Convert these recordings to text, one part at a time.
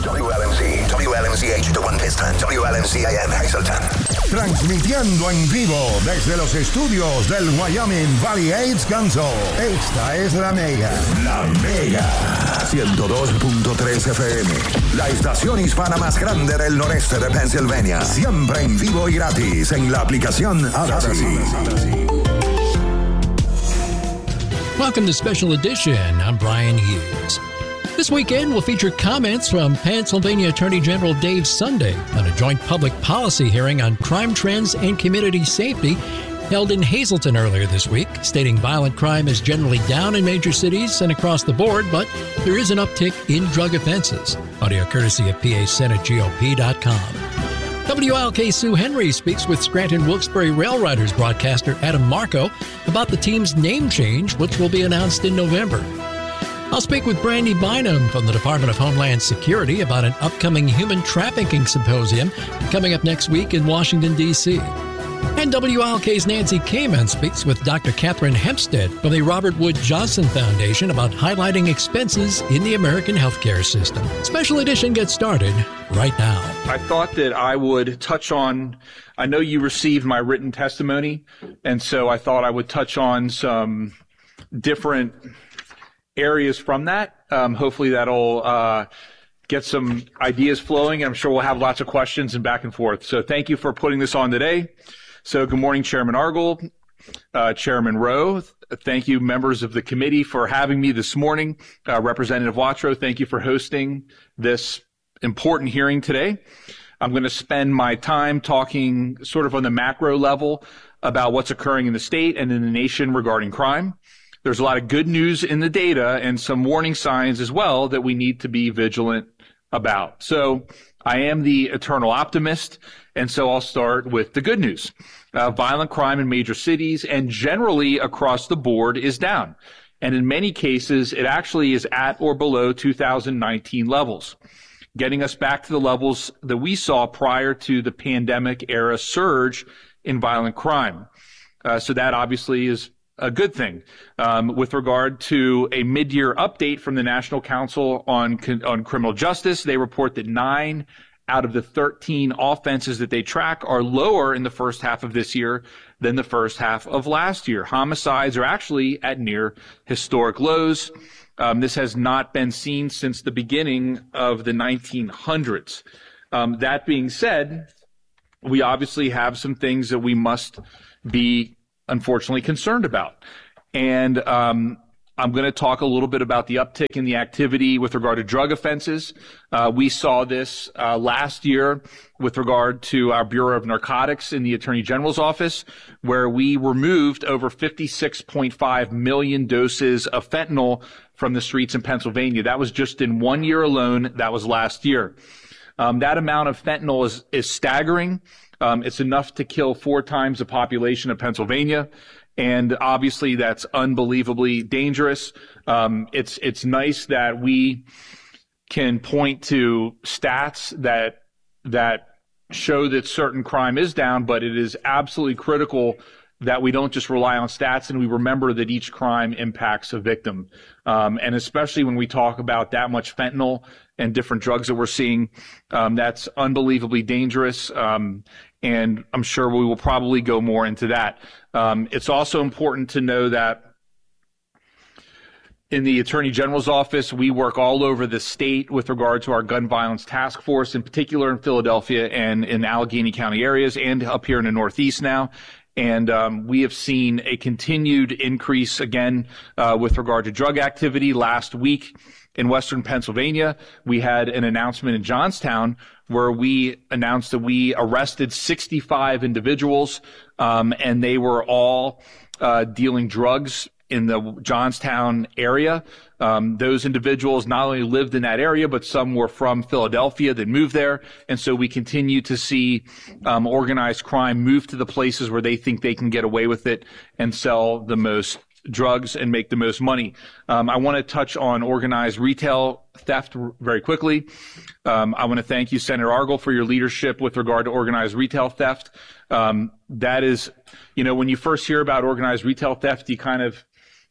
WLNZ, WLNZH de One Piston, WLNZAM Hazleton. Transmitiendo en vivo desde los estudios del Wyoming Valley AIDS Council. Esta es La Mega. La Mega. 102.3 FM. La estación hispana más grande del noreste de Pennsylvania. Siempre en vivo y gratis en la aplicación Odyssey. Welcome to Special Edition. I'm Brian Hughes. This weekend will feature comments from Pennsylvania Attorney General Dave Sunday on a joint public policy hearing on crime trends and community safety held in Hazleton earlier this week, stating violent crime is generally down in major cities and across the board, but there is an uptick in drug offenses. Audio courtesy of PASenateGOP.com. WLK Sue Henry speaks with Scranton Wilkes-Barre Rail Riders broadcaster Adam Marco about the team's name change, which will be announced in November. I'll speak with Brandy Bynum from the Department of Homeland Security about an upcoming human trafficking symposium coming up next week in Washington, D.C. And WLK's Nancy Kamen speaks with Dr. Catherine Hempstead from the Robert Wood Johnson Foundation about highlighting expenses in the American healthcare system. Special Edition gets started right now. I thought that I would touch on, I know you received my written testimony, and so I thought I would touch on some different areas from that. Hopefully that'll get some ideas flowing. I'm sure we'll have lots of questions and back and forth. So thank you for putting this on today. So good morning, Chairman Argle, Chairman Rowe. Thank you, members of the committee, for having me this morning. Representative Watrow, thank you for hosting this important hearing today. I'm going to spend my time talking sort of on the macro level about what's occurring in the state and in the nation regarding crime. There's a lot of good news in the data and some warning signs as well that we need to be vigilant about. So I am the eternal optimist, and so I'll start with the good news. Violent crime in major cities and generally across the board is down. And in many cases, it actually is at or below 2019 levels, getting us back to the levels that we saw prior to the pandemic era surge in violent crime. So that obviously is a good thing. With regard to a mid-year update from the National Council on Criminal Justice, they report that 9 out of the 13 offenses that they track are lower in the first half of this year than the first half of last year. Homicides are actually at near historic lows. This has not been seen since the beginning of the 1900s. That being said, we obviously have some things that we must be unfortunately concerned about. And I'm going to talk a little bit about the uptick in the activity with regard to drug offenses. We saw this last year with regard to our Bureau of Narcotics in the Attorney General's office, where we removed over 56.5 million doses of fentanyl from the streets in Pennsylvania. That was just in 1 year alone. That was last year. That amount of fentanyl is staggering. It's enough to kill 4 times the population of Pennsylvania. And obviously that's unbelievably dangerous. It's nice that we can point to stats that show that certain crime is down, but it is absolutely critical that we don't just rely on stats and we remember that each crime impacts a victim. And especially when we talk about that much fentanyl and different drugs that we're seeing, that's unbelievably dangerous. And I'm sure we will probably go more into that. It's also important to know that in the Attorney General's office, we work all over the state with regard to our gun violence task force, in particular in Philadelphia and in Allegheny County areas and up here in the Northeast now. And we have seen a continued increase again with regard to drug activity. Last week in Western Pennsylvania, we had an announcement in Johnstown where we announced that we arrested 65 individuals, and they were all dealing drugs in the Johnstown area. Those individuals not only lived in that area, but some were from Philadelphia that moved there. And so we continue to see organized crime move to the places where they think they can get away with it and sell the most drugs and make the most money. I want to touch on organized retail theft very quickly. I want to thank you, Senator Argle, for your leadership with regard to organized retail theft. That is, when you first hear about organized retail theft, you kind of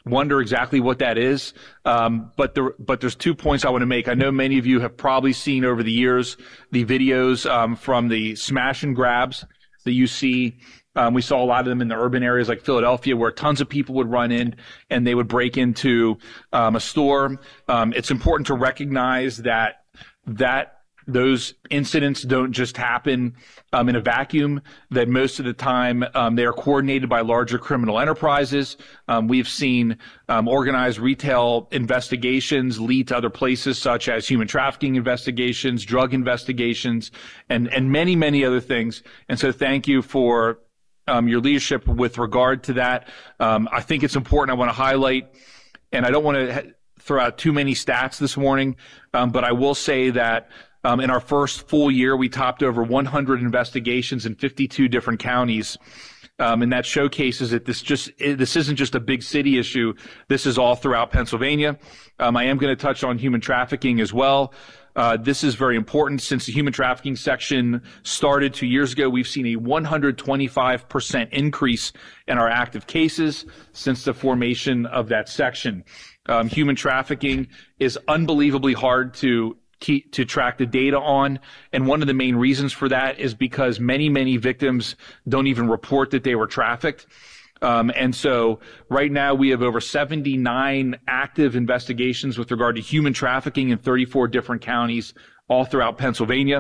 wonder exactly what that is. But there's 2 points I want to make. I know many of you have probably seen over the years the videos from the smash and grabs that you see. We saw a lot of them in the urban areas like Philadelphia, where tons of people would run in and they would break into a store. It's important to recognize that those incidents don't just happen in a vacuum, that most of the time they are coordinated by larger criminal enterprises. We've seen organized retail investigations lead to other places, such as human trafficking investigations, drug investigations, and many, many other things. And so thank you for your leadership with regard to that. I think it's important. I want to highlight, and I don't want to throw out too many stats this morning, but I will say that in our first full year, we topped over 100 investigations in 52 different counties. And that showcases that this isn't just a big city issue. This is all throughout Pennsylvania. I am going to touch on human trafficking as well. This is very important. Since the human trafficking section started 2 years ago, we've seen a 125% increase in our active cases since the formation of that section. Human trafficking is unbelievably hard to track the data on. And one of the main reasons for that is because many, many victims don't even report that they were trafficked. And so right now we have over 79 active investigations with regard to human trafficking in 34 different counties all throughout Pennsylvania.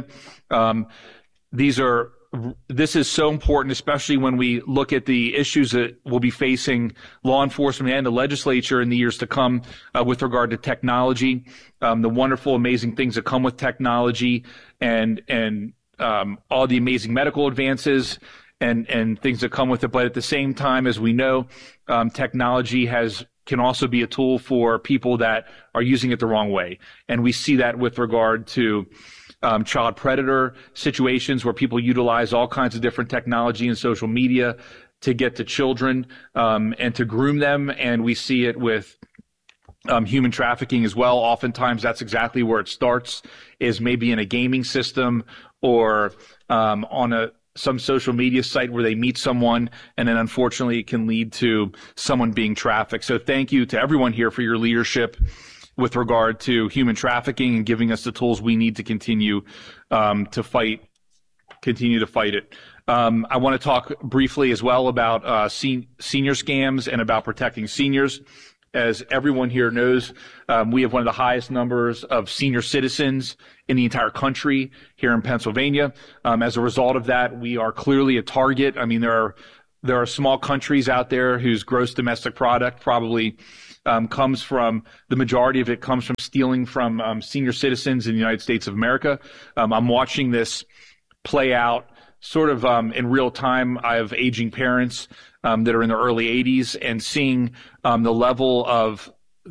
This is so important, especially when we look at the issues that will be facing law enforcement and the legislature in the years to come with regard to technology, the wonderful, amazing things that come with technology, and all the amazing medical advances and things that come with it. But at the same time, as we know, technology can also be a tool for people that are using it the wrong way. And we see that with regard to child predator situations where people utilize all kinds of different technology and social media to get to children and to groom them. And we see it with human trafficking as well. Oftentimes that's exactly where it starts, is maybe in a gaming system or on some social media site where they meet someone, and then unfortunately it can lead to someone being trafficked. So thank you to everyone here for your leadership with regard to human trafficking and giving us the tools we need to continue to fight it. I want to talk briefly as well about senior scams and about protecting seniors. As everyone here knows, we have one of the highest numbers of senior citizens in the entire country here in Pennsylvania. As a result of that, we are clearly a target. I mean, there are small countries out there whose gross domestic product probably comes from, the majority of it comes from stealing from senior citizens in the United States of America. I'm watching this play out sort of in real time. I have aging parents that are in their early 80s, and seeing the level of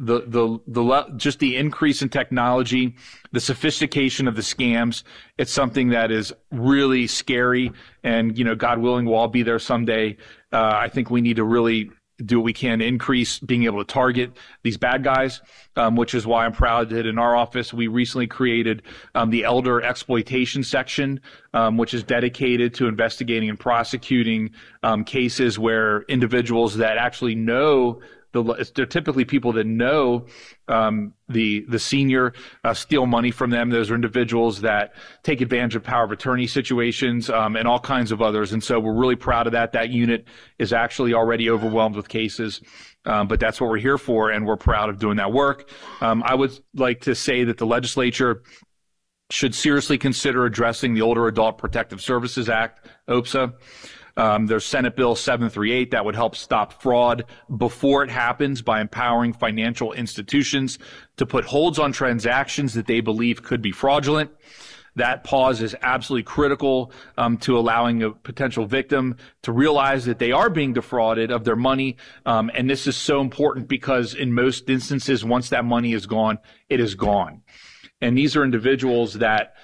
just the increase in technology, the sophistication of the scams. It's something that is really scary, and God willing, we'll all be there someday. I think we need to really do what we can to increase being able to target these bad guys, which is why I'm proud that in our office we recently created the elder exploitation section, which is dedicated to investigating and prosecuting cases where individuals that actually know they're typically people that know the senior, steal money from them. Those are individuals that take advantage of power of attorney situations and all kinds of others. And so we're really proud of that. That unit is actually already overwhelmed with cases, but that's what we're here for, and we're proud of doing that work. I would like to say that the legislature should seriously consider addressing the Older Adult Protective Services Act, OPSA. There's Senate Bill 738 that would help stop fraud before it happens by empowering financial institutions to put holds on transactions that they believe could be fraudulent. That pause is absolutely critical to allowing a potential victim to realize that they are being defrauded of their money. And this is so important because in most instances, once that money is gone, it is gone. And these are individuals that,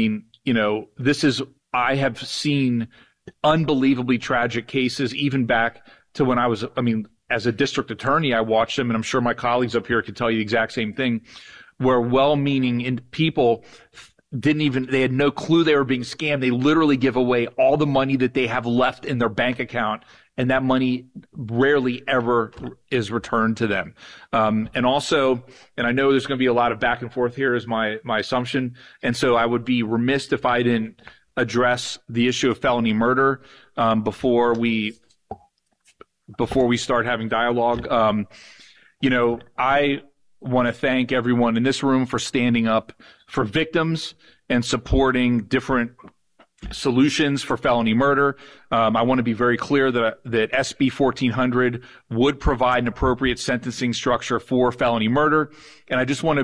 I have seen unbelievably tragic cases, even back to when as a district attorney, I watched them, and I'm sure my colleagues up here could tell you the exact same thing, where well-meaning people they had no clue they were being scammed. They literally give away all the money that they have left in their bank account, and that money rarely ever is returned to them. And also, and I know there's going to be a lot of back and forth here is my assumption, and so I would be remiss if I didn't address the issue of felony murder before we start having dialogue. I want to thank everyone in this room for standing up for victims and supporting different solutions for felony murder. I want to be very clear that SB 1400 would provide an appropriate sentencing structure for felony murder. And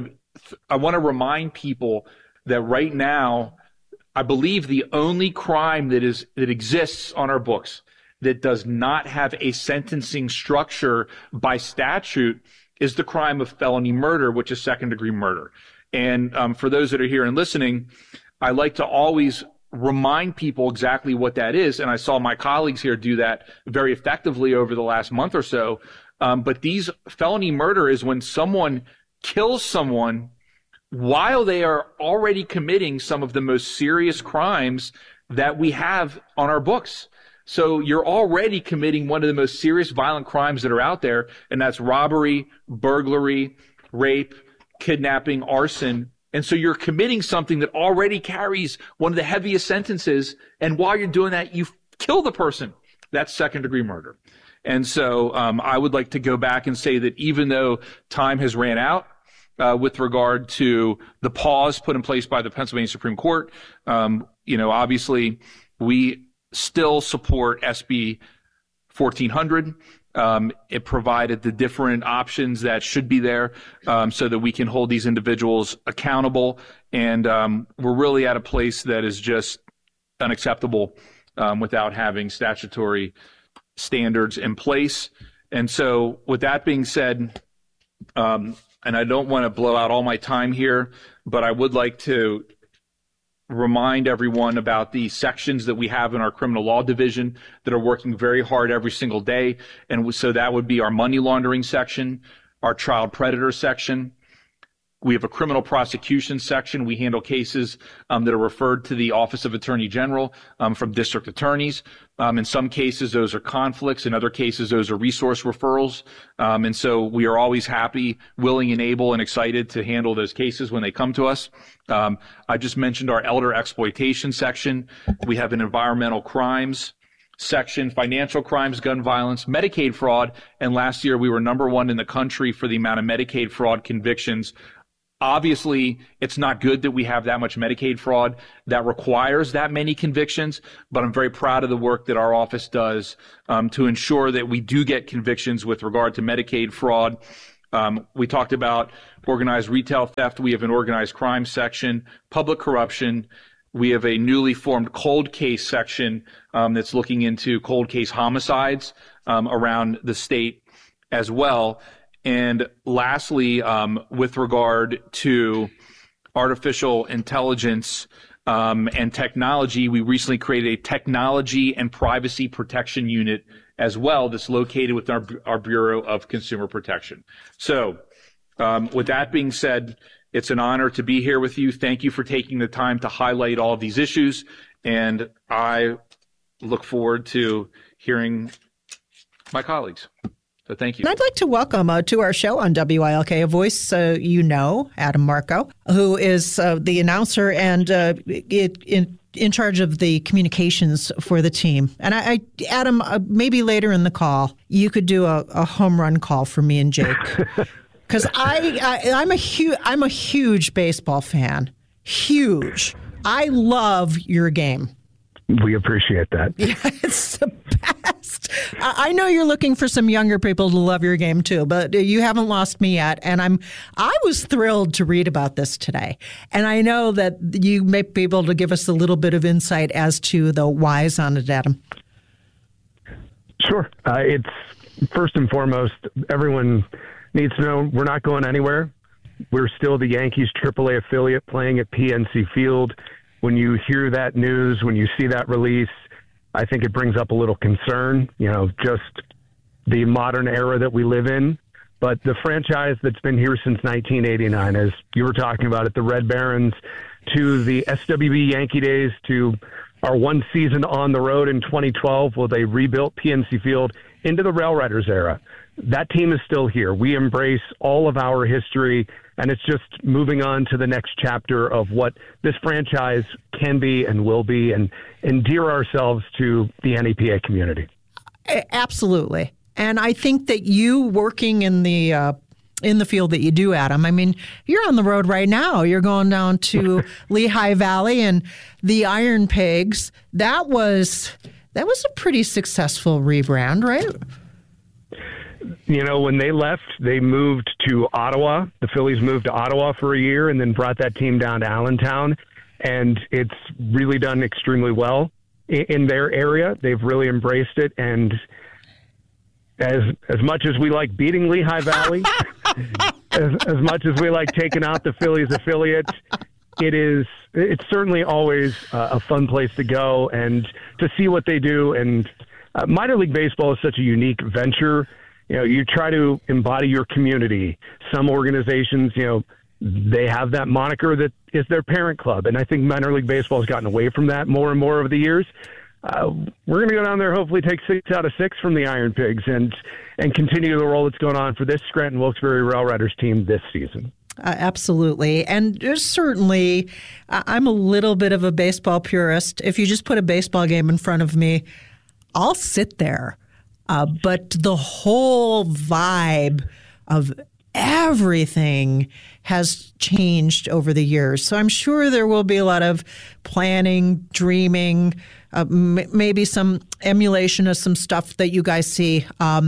I want to remind people that right now, I believe the only crime that exists on our books that does not have a sentencing structure by statute is the crime of felony murder, which is second-degree murder. And for those that are here and listening, I like to always remind people exactly what that is. And I saw my colleagues here do that very effectively over the last month or so. But these felony murder is when someone kills someone while they are already committing some of the most serious crimes that we have on our books. So you're already committing one of the most serious violent crimes that are out there, and that's robbery, burglary, rape, kidnapping, arson. And so you're committing something that already carries one of the heaviest sentences, and while you're doing that, you kill the person. That's second-degree murder. And so I would like to go back and say that even though time has ran out with regard to the pause put in place by the Pennsylvania Supreme Court, obviously we still support SB 1400. It provided the different options that should be there so that we can hold these individuals accountable. And we're really at a place that is just unacceptable without having statutory standards in place. And so with that being said, and I don't want to blow out all my time here, but I would like to remind everyone about the sections that we have in our criminal law division that are working very hard every single day. And so that would be our money laundering section, our child predator section. We have a criminal prosecution section. We handle cases that are referred to the Office of Attorney General from district attorneys. In some cases, those are conflicts. In other cases, those are resource referrals. And so we are always happy, willing, and able and excited to handle those cases when they come to us. I just mentioned our elder exploitation section. We have an environmental crimes section, financial crimes, gun violence, Medicaid fraud. And last year, we were #1 in the country for the amount of Medicaid fraud convictions. Obviously, it's not good that we have that much Medicaid fraud that requires that many convictions, but I'm very proud of the work that our office does to ensure that we do get convictions with regard to Medicaid fraud. We talked about organized retail theft. We have an organized crime section, public corruption. We have a newly formed cold case section that's looking into cold case homicides around the state as well. And lastly, with regard to artificial intelligence and technology, we recently created a technology and privacy protection unit as well that's located with our Bureau of Consumer Protection. So with that being said, it's an honor to be here with you. Thank you for taking the time to highlight all of these issues. And I look forward to hearing my colleagues. So thank you. And I'd like to welcome to our show on WILK, a voice Adam Marco, who is the announcer and in charge of the communications for the team. And Adam, maybe later in the call, you could do a home run call for me and Jake. Because I'm a huge baseball fan. Huge. I love your game. We appreciate that. Yeah, it's the best. I know you're looking for some younger people to love your game too, but you haven't lost me yet. And I was thrilled to read about this today. And I know that you may be able to give us a little bit of insight as to the whys on it, Adam. Sure. It's first and foremost, everyone needs to know we're not going anywhere. We're still the Yankees AAA affiliate playing at PNC Field. When you hear that news, when you see that release, I think it brings up a little concern, just the modern era that we live in. But the franchise that's been here since 1989, as you were talking about it, the Red Barons, to the SWB Yankee days, to our one season on the road in 2012, well, they rebuilt PNC Field into the Rail Riders era. That team is still here. We embrace all of our history, and it's just moving on to the next chapter of what this franchise can be and will be, and endear ourselves to the NEPA community. Absolutely. And I think that you working in the field that you do, Adam, I mean, you're on the road right now. You're going down to Lehigh Valley and the Iron Pigs. That was a pretty successful rebrand, right? You know, when they left, they moved to Ottawa. The Phillies moved to Ottawa for a year and then brought that team down to Allentown. And it's really done extremely well in their area. They've really embraced it. And as much as we like beating Lehigh Valley, as much as we like taking out the Phillies affiliate, it's certainly always a fun place to go and to see what they do. And minor league baseball is such a unique venture. You know, you try to embody your community. Some organizations, you know, they have that moniker that is their parent club. And I think minor league baseball has gotten away from that more and more over the years. We're going to go down there, hopefully take 6 out of 6 from the Iron Pigs and continue the role that's going on for this Scranton Wilkes-Barre Rail Riders team this season. Absolutely. And certainly, I'm a little bit of a baseball purist. If you just put a baseball game in front of me, I'll sit there. But the whole vibe of everything has changed over the years. So I'm sure there will be a lot of planning, dreaming, maybe some emulation of some stuff that you guys see.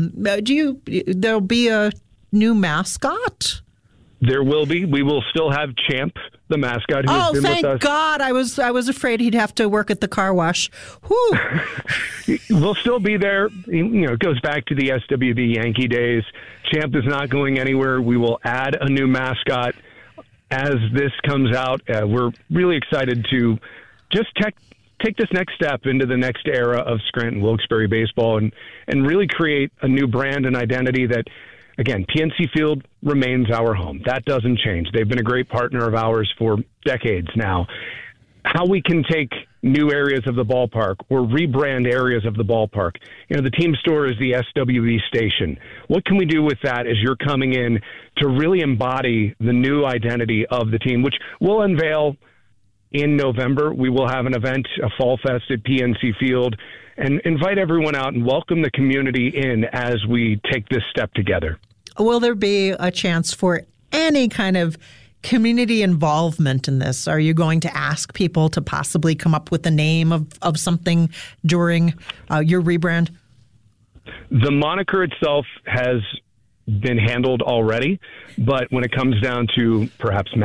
There'll be a new mascot? There will be. We will still have Champ, the mascot, who's been with us. Oh, thank God. I was afraid he'd have to work at the car wash. Whew. We'll still be there. You know, it goes back to the SWB Yankee days. Champ is not going anywhere. We will add a new mascot as this comes out. We're really excited to just take this next step into the next era of Scranton Wilkes-Barre baseball and really create a new brand and identity that, again, PNC Field remains our home. That doesn't change. They've been a great partner of ours for decades now. How we can take new areas of the ballpark or rebrand areas of the ballpark. You know, the team store is the SWB station. What can we do with that as you're coming in to really embody the new identity of the team, which we'll unveil in November? We will have an event, a Fall Fest at PNC Field, and invite everyone out and welcome the community in as we take this step together. Will there be a chance for any kind of community involvement in this? Are you going to ask people to possibly come up with the name of something during your rebrand? The moniker itself has been handled already, but when it comes down to perhaps